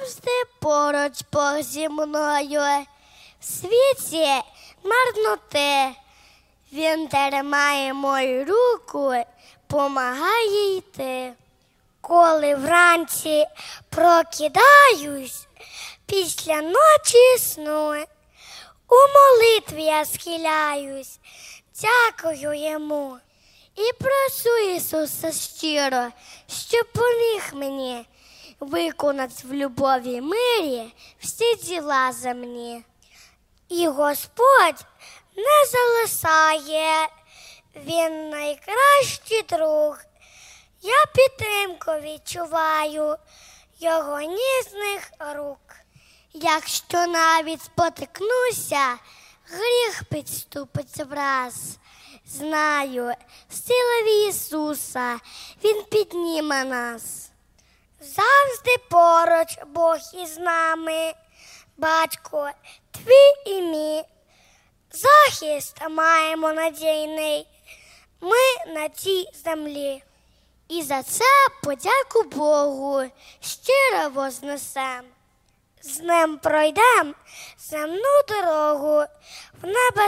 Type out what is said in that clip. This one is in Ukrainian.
завжди поруч Бог зі мною. В світі марноти, Він тримає мою руку, помагає йти. Коли вранці прокидаюсь, після ночі сну, у молитві я схиляюсь, дякую Йому. І прошу Ісуса щиро, щоб поміг мені виконати в любові й мирі всі діла земні. І Господь не залишає, Він найкращий друг. Я підтримку відчуваю Його ніжних рук. Якщо навіть спотикнуся, гріх підступить враз. Знаю, сила в Ісуса, Він підніме нас. Завжди поруч Бог із нами, Батько твій і мій. Захист маємо надійний ми на цій землі. І за це подяку Богу щиро вознесем. З ним пройдем земну дорогу в небо.